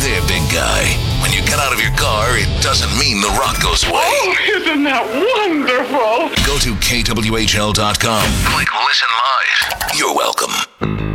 there, big guy. When you get out of your car, it doesn't mean the rock goes away. Oh, isn't that wonderful? Go to kwhl.com. Click Listen Live. You're welcome.